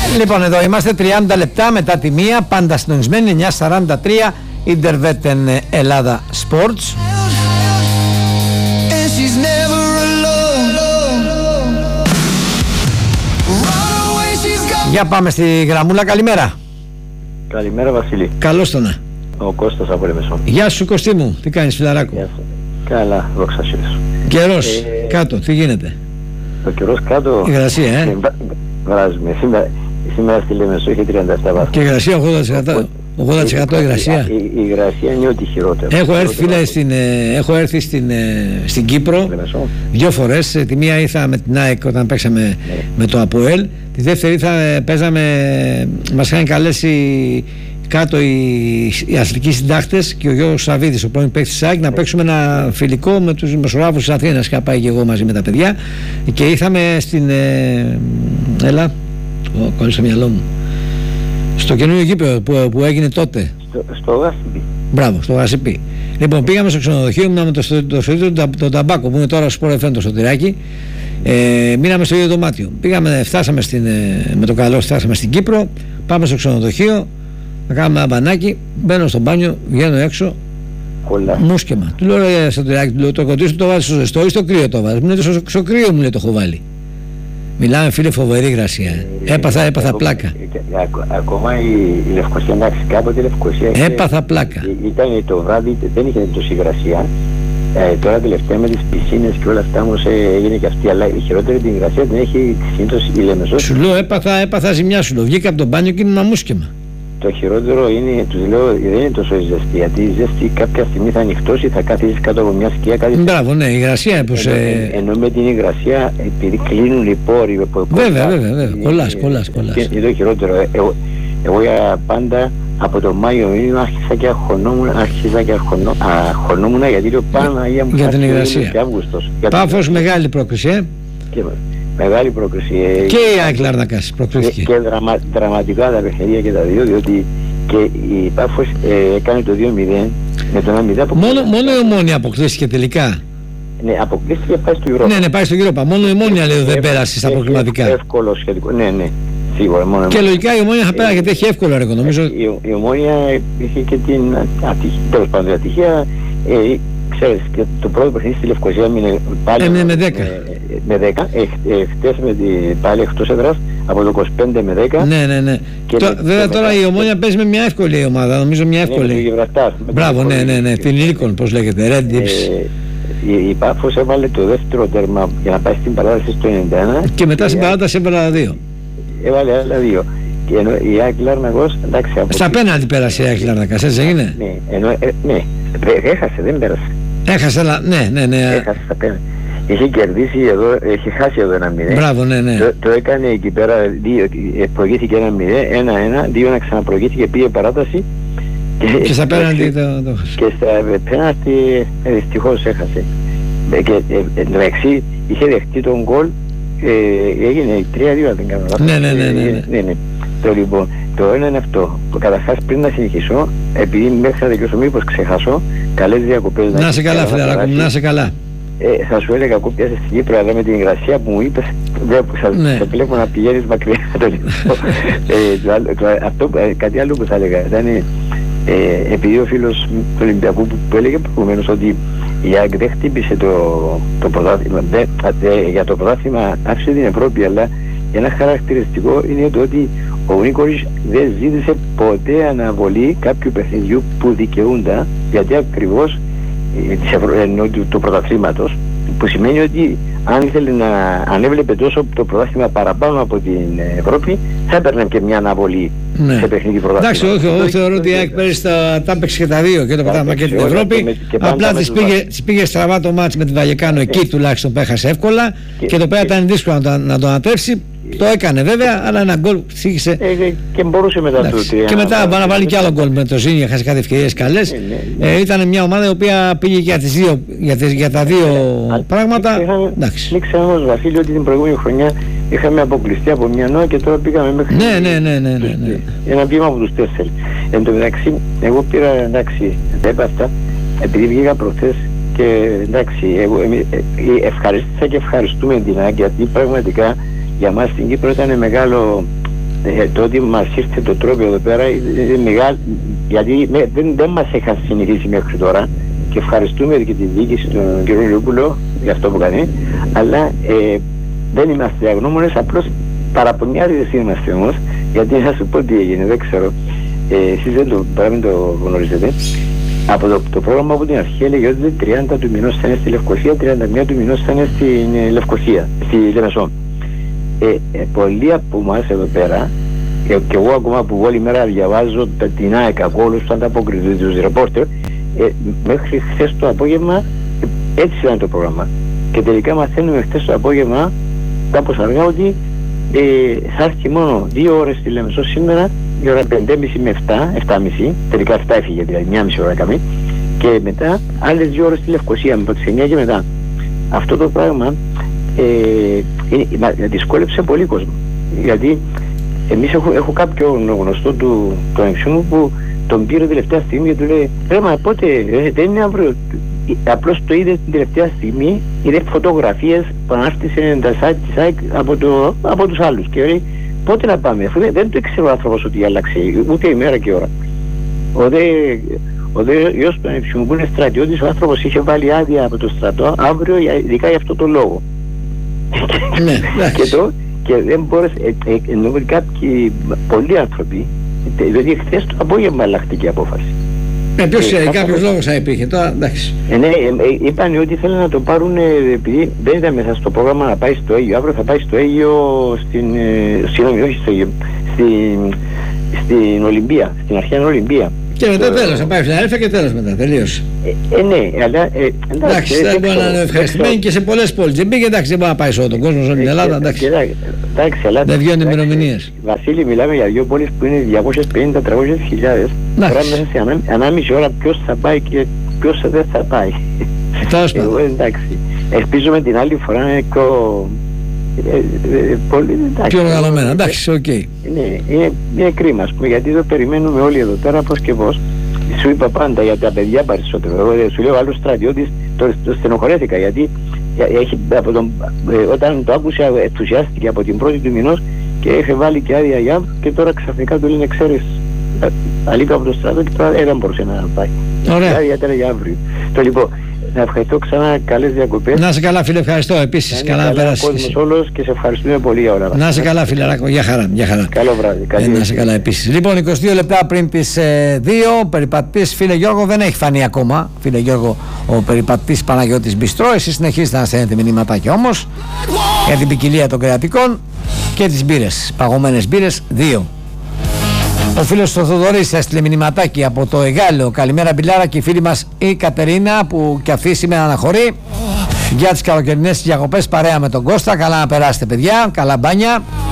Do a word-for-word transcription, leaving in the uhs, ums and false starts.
Λοιπόν, εδώ είμαστε τριάντα λεπτά μετά τη μία, πάντα συντονισμένοι, εννιά σαράντα τρία, Ιντερβέτεν Ελλάδα Sports. Για πάμε στη γραμμούλα, καλημέρα. Καλημέρα Βασίλη. Καλώς το να. Ο Κώστας από Λεμεσό. Γεια σου Κωστή μου, τι κάνεις φιλαράκο? Γεια σου. Καλά, δόξα σ' Ιησού. Καιρός, ε... κάτω, τι γίνεται? Ο καιρός κάτω... Υγρασία, ε. Βράζουμε. Σήμερα, σήμερα στη Λεμεσό έχει τριάντα επτά βαθμούς. Και υγρασία ογδόντα τοις εκατό. ογδόντα τοις εκατό υγρασία. Η, η υγρασία είναι ό,τι χειρότερο. Έχω έρθει, φίλε, στην, ε, έχω έρθει στην, ε, στην Κύπρο δύο φορές. Τη μία ήρθα με την ΑΕΚ όταν παίξαμε ναι. με το ΑΠΟΕΛ. Τη δεύτερη ήρθα, παίζαμε, μας είχαν καλέσει κάτω οι, οι αθλητικοί συντάκτες και ο Γιώργος Σαββίδης, ο πρώην παίκτης της ΑΕΚ, να παίξουμε ένα φιλικό με τους δημοσιογράφους της Αθήνας. Είχα πάει και εγώ μαζί με τα παιδιά και ήρθαμε στην ε, έλα, oh, κόλλησε το μυαλό μου, στο καινούριο γήπεδο που, που έγινε τότε. Στο, στο Γασιπί. Μπράβο, στο Γασιπί. Λοιπόν, πήγαμε στο ξενοδοχείο, ήμουν με το στρατιώτο το, το, το Ταμπάκο που είναι τώρα στο Sport εφ εμ το Σωτηράκι. Ε, μείναμε στο ίδιο δωμάτιο. Πήγαμε, φτάσαμε στην, με το καλό, φτάσαμε στην Κύπρο. Πάμε στο ξενοδοχείο, να κάνουμε ένα μπανάκι. Μπαίνω στο μπάνιο, βγαίνω έξω. Κολλά. Μουσκεμα. Του λέω ρε Σωτηράκι, του λέω το κοντήσου το βάζει στο ζεστό ή στο κρύο το βάζει. Μου λέει στο, στο κρύο, μου λέει το έχω βάλει. Μιλάμε φίλε, φοβερή υγρασία. Ε, έπαθα, έπαθα πλάκα. Ακόμα η, η Λευκοσία, εντάξει, κάποτε η Λευκοσία. Έπαθα πλάκα. Ήταν το βράδυ, δεν είχε τόση υγρασία. Ε, τώρα τελευταία με τις πισίνες και όλα αυτά όμως ε, έγινε και αυτή, αλλά η χειρότερη την υγρασία την έχει συνήθως η Λεμεσό. Σου λέω έπαθα, έπαθα ζημιά, σου λέω. Βγήκα από το μπάνιο και ήμουν μουσκεμα. Το χειρότερο είναι, τους λέω, δεν είναι τόσο η ζεστή, γιατί η ζεστή κάποια στιγμή θα ανοιχτώσει, θα κάθισεις κάτω από μια σκιά. Κάτι... Μπράβο, ναι, η υγρασία. Πως, ενώ, ε... ενώ με την υγρασία, επειδή κλείνουν οι πόροι. Βέβαια, βέβαια, βέβαια. Κολλάς, κολλάς, κολλάς. Είναι το χειρότερο. Ε, εγώ, εγώ για πάντα από τον Μάιο μήνυμα άρχισα και αγχωνόμουν, άρχισα και αγχωνόμουν γιατί το Παναγία μου για την υγρασία. Πάφος, μεγάλη πρόκριση, ε. Και, μεγάλη πρόκριση. Ε, και η ΑΕΚ Λάρνακας προκρίθηκε. Και, και δραμα, δραματικά τα παιχνίδια και τα δύο, διότι και η Πάφος ε, έκανε το δύο μηδέν με τον ένα μηδέν. Μόνο, μόνο η Ομόνια αποκλείστηκε τελικά. Ναι, αποκλείστηκε και πάει στο Europa. Ναι, ναι, πάει στο Europa. Μόνο η Ομόνια λέει δεν πέρασε στα προκληματικά. Εύκολο σχετικό. Ναι, ναι. Σίγουρα, μόνο και λογικά η Ομόνια θα πέρα γιατί έχει εύκολο έργο, νομίζω. Η, η Ομόνια είχε και την ατυχία, τέλος πάντων, ατυχία. Ε, ξέρεις, και το πρώτο παιχνίδι στη Λευκοσία έμεινε πάλι ε, με δέκα. Με, με δέκα. Ε, ε, χτες με την πάλι εκτός έδρας από το είκοσι πέντε με δέκα. Ναι, ναι, ναι. Και το, με, βέβαια και τώρα μετά... η Ομόνια παίζει με μια εύκολη ομάδα, νομίζω μια εύκολη. Ναι, Γιβραλτάρ. Μπράβο, ναι, ναι, ναι. Την Ήλικον, πώς λέγεται, Red Dips. Ε, η, η Πάφος έβαλε το δεύτερο τέρμα για να πάει στην παράταση στο ενενήντα ένα. Και μετά στην παράταση έβαλε άλλα δύο. Έβαλε άλλα δύο. Και ενώ η ΑΕΚ Λάρνακος, εντάξει... Από στα πέναλτι πέρασε η ΑΕΚ Λάρνακας, έτσι έγινε. Ναι, ενώ, ε, ναι, έχασε, δεν πέρασε. Έχασε, αλλά ναι, ναι, ναι. Έχασε στα πέναλτι. Είχε κερδίσει εδώ, έχει χάσει εδώ ένα μηδέν. Μπράβο, ναι, ναι. Το, το έκανε εκεί πέρα, δύο, προηγήθηκε ένα μηδέν, ένα ένα, δύο να ξαναπροηγήθηκε, πήγε παράταση. Και, και στα πέναλτι το, το έχασε. Και στα πέναλτι ε, δυστυχώς έχασε. Και εντάξει, είχε δεχτεί τον γκολ, ε, έγινε τρία δύο, δεν κάνω λάθος. Ναι, ναι, ναι, ναι, ναι. ναι, ναι. Το λοιπόν, το ένα είναι αυτό. Καταρχάς πριν να συνεχίσω, επειδή μέχρι να τελειώσω μήπως ξεχάσω, καλές διακοπές. Να σε καλά, φιλαράκο μου, να σε καλά. Ε, θα σου έλεγα ακούω πιάσε στην Κύπρο, αλλά με την υγρασία που μου είπες, δεν ναι. σε βλέπω να πηγαίνεις μακριά. ε, αυτό, ε, κάτι άλλο που θα έλεγα ήταν, ε, επειδή ο φίλος του Ολυμπιακού που, που έλεγε προηγουμένως ότι η ΑΕΚ δεν χτύπησε το, το πρωτάθλημα, για το πρωτάθλημα άφησε την Ευρώπη, αλλά ένα χαρακτηριστικό είναι το ότι ο Νίκολης δεν ζήτησε ποτέ αναβολή κάποιου παιχνιδιού που δικαιούνται, γιατί ακριβώς ε, του, του πρωταθλήματος, που σημαίνει ότι αν ήθελε να αν έβλεπε τόσο το πρωτάθλημα παραπάνω από την Ευρώπη, θα έπαιρνε και μια αναβολή ναι. σε παιχνίδι πρωτάθλημα. Εντάξει, όχι, εγώ θεωρώ ότι η ΑΕΚ πέρυσι τα έπαιξε και τα δύο, και το πρωτάθλημα και την Ευρώπη. Και και απλά της πήγε, πήγε στραβά το μάτς με την Βαγεκάνο, εκεί yeah. τουλάχιστον που έχασε εύκολα, και, και το πέρα ήταν δύσκολο να, να το ανατρέψει. Το έκανε βέβαια, αλλά ένα γκολ ψήχησε. Ε, και μπορούσε μετά το ότι. Και μετά να βάλει και άλλο γκολ με το Ζήνη, είχα κάτι ευκαιρίες καλές. Ε, ναι, ναι. Ε, ήταν μια ομάδα η οποία πήγε για, τις δύο, για, τις, για τα δύο ε, πράγματα. Μην ξεχνάμε όμως, Βασίλη, ότι την προηγούμενη χρονιά είχαμε αποκλειστεί από μια νόα και τώρα πήγαμε μέχρι. Ναι, ναι, ναι, ναι, ναι, ναι. Ένα βήμα από τους τέσσερις. Εν τω μεταξύ, εγώ πήρα εντάξει, τα είπα αυτά, επειδή βγήκα προχθές. Και εντάξει, εγώ ε, ευχαριστήσα και ευχαριστούμε την ΑΕΚ, γιατί πραγματικά για μας στην Κύπρο ήταν μεγάλο, ε, το ότι μας ήρθε το τρόπο εδώ πέρα είναι μεγάλο, γιατί ναι, δεν, δεν μας είχαν συνηθίσει μέχρι τώρα και ευχαριστούμε και τη διοίκηση του κ. Λιούπουλο για αυτό που κάνει, αλλά ε, δεν είμαστε αγνώμονες, απλώς παραπονιάριδες είμαστε όμως, γιατί θα σου πω τι έγινε, δεν ξέρω, ε, εσείς δεν το, παρά μην το γνωρίζετε. Από το, το πρόγραμμα από την αρχή έλεγε ότι τριάντα του μηνός θα είναι στη Λευκοσία, τριάντα μία του μηνός θα είναι στην ε, Λευκοσία, στη Λεμεσό. Ε, ε, πολλοί από εμάς εδώ πέρα, και, και εγώ ακόμα που όλη μέρα διαβάζω την ΑΕΚ από όλους τους ανταποκριτές, τους ρεπόρτερ, ε, μέχρι χθες το απόγευμα ε, έτσι ήταν το πρόγραμμα. Και τελικά μαθαίνουμε χθες το απόγευμα, κάπως αργά, ότι ε, θα έρθει μόνο δύο ώρες στη Λεμεσό σήμερα, η ώρα πέντε και μισή με εφτά, εφτά και μισή, τελικά εφτά έφυγε, δηλαδή μία μισή ώρα έκαμε, και μετά άλλες δύο ώρες στη Λευκοσία, από τις εννιά και μετά. Αυτό το πράγμα ε, δυσκόλεψε πολύ κόσμο, γιατί εμείς έχω, έχω κάποιον γνωστό του, του ανεξιού μου που τον πήρε τελευταία στιγμή και του λέει «Ρε μα πότε, ρε, δεν είναι αύριο». Απλώς το είδε την τελευταία στιγμή, είδε φωτογραφίες που ανάρτησε τα site της ΑΕΚ από, το, από τους άλλους και λέει «Πότε να πάμε», αφού δεν, δεν το ήξερε ο άνθρωπος ότι άλλαξε ούτε ημέρα και ώρα. Ο δε, ο δε γιος του ανεξιού μου που είναι στρατιώτης, ο άνθρωπος είχε βάλει άδεια από το στρατό αύριο ειδικά για αυτό το λόγο. και, το, και δεν μπόρεσε, ε, ε, ενώ κάποιοι, πολλοί άνθρωποι, δηλαδή χθες το απόγευμα αλλάχτηκε η απόφαση. Ε, ποιος, ε, κάποιος λόγος θα υπήρχε τώρα, εντάξει. Ε, ναι, ε, ε, είπαν ότι ήθελαν να το πάρουν, ε, επειδή δεν ήταν μέσα στο πρόγραμμα να πάει στο Αίγιο, αύριο θα πάει στο Αίγιο, στην, ε, συγγνώμη, όχι στο Αίγιο, στην, στην Ολυμπία, στην αρχαία Ολυμπία. Και μετά τέλος, θα πάει Φιλαδέλφια και τέλος μετά, τελείωσε. Ε, ε, ναι, αλλά... Ε, εντάξει, δεν μπορεί να είναι ευχαριστημένοι και σε πολλές πόλεις. Δεν πήγε, εντάξει, δεν μπορεί να πάει σε όλο τον κόσμο, σε όλη την Ελλάδα, εντάξει. Δεν βγαίνουν ημερομηνίες. Βασίλη, μιλάμε για δύο πόλεις που είναι διακόσιες πενήντα με τριακόσιες χιλιάδες. Τώρα μέσα σε ανάμιση ώρα ποιος θα πάει και ποιος δεν θα πάει. Εγώ εντάξει. Ελπίζουμε την άλλη φορά να είναι πολύ εντάξει. Πιο οργανωμένα, εντάξει, οκ. Okay. Ναι, είναι, είναι κρίμα, ας πούμε, γιατί το περιμένουμε όλοι εδώ πέρα πώς και πώς. Σου είπα πάντα για τα παιδιά περισσότερο. Εγώ σου λέω ο άλλος στρατιώτης, το, το στενοχωρέθηκα γιατί έχει, από τον, ε, όταν το άκουσα ενθουσιάστηκε από την πρώτη του μηνός και είχε βάλει και άδεια για και τώρα ξαφνικά του λένε ξέρεις αλήκα από το στρατό και τώρα δεν μπορούσε να πάει. Ωραία. Άδεια τώρα για αύριο. Το λοιπόν, να ευχαριστώ ξανά, καλές διακοπές. Να σε καλά φίλε, ευχαριστώ επίσης. Καλά να περάσεις. Ο κόσμος όλος και σε ευχαριστούμε πολύ για όλα. Να σε καλά φίλε Ράκο, για χαρά, για χαρά. Καλό βράδυ. Ε, να σε καλά επίσης. Λοιπόν, είκοσι δύο λεπτά πριν τις ε, δύο, περιπατής φίλε Γιώργο δεν έχει φανεί ακόμα. Φίλε Γιώργο, ο περιπατής Παναγιώτης Μπιστρό. Εσείς συνεχίζετε να στέλνετε μηνύματάκια όμως για την ποικιλία των κρεατικών και τις μπύρες. Παγωμένες μπύρες, δύο. Ο φίλος του Θοδωρής έστειλε μηνυματάκι από το Εγάλεο. Καλημέρα Μπιλάρα και η φίλη μας η Κατερίνα που και αυτή σήμερα αναχωρεί για τις καλοκαιρινές διακοπές παρέα με τον Κώστα. Καλά να περάσετε παιδιά, καλά μπάνια.